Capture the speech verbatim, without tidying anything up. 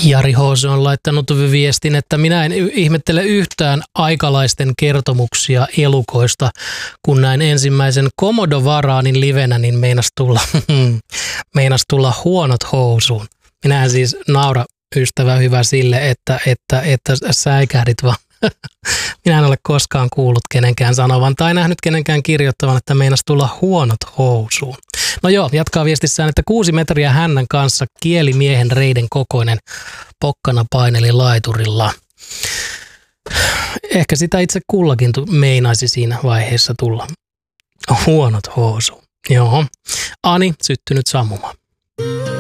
Jari Hoose on laittanut viestin, että minä en ihmettele yhtään aikalaisten kertomuksia elukoista, kun näin ensimmäisen Komodo-varaanin livenä, niin meinas tulla, meinas tulla huonot housuun. Minä en siis naura, ystävä hyvä, sille, että, että, että säikähdit vaan. Minä en ole koskaan kuullut kenenkään sanovan tai nähnyt kenenkään kirjoittavan, että meinas tulla huonot housuun. No joo, jatkaa viestissään, että kuusi metriä hännän kanssa kielimiehen reiden kokoinen pokkana paineli laiturilla. Ehkä sitä itse kullakin meinaisi siinä vaiheessa tulla huonot housuun. Joo. Ani syttynyt sammumaan.